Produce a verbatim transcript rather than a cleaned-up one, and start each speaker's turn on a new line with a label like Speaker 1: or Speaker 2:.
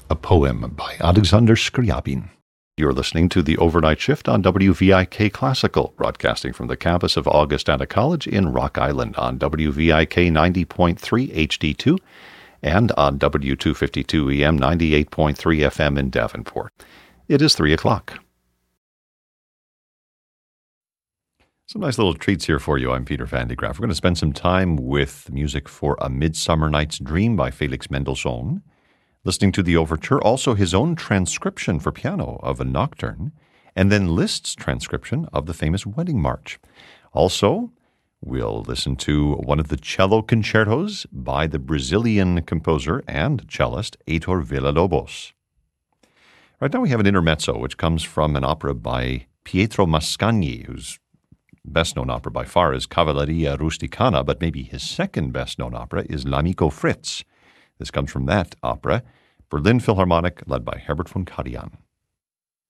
Speaker 1: a poem by Alexander Scriabin. You're listening to the Overnight Shift on W V I K Classical, broadcasting from the campus of Augustana College in Rock Island on W V I K ninety point three H D two and on W two fifty-two E M ninety-eight point three F M in Davenport. It is three o'clock. Some nice little treats here for you. I'm Peter Van de Graaff. We're going to spend some time with music for A Midsummer Night's Dream by Felix Mendelssohn, listening to the overture, also his own transcription for piano of a nocturne, and then Liszt's transcription of the famous Wedding March. Also, we'll listen to one of the cello concertos by the Brazilian composer and cellist Heitor Villa-Lobos. Right now we have an intermezzo, which comes from an opera by Pietro Mascagni, whose best-known opera by far is Cavalleria Rusticana, but maybe his second best-known opera is L'Amico Fritz. This comes from that opera, Berlin Philharmonic, led by Herbert von Karajan.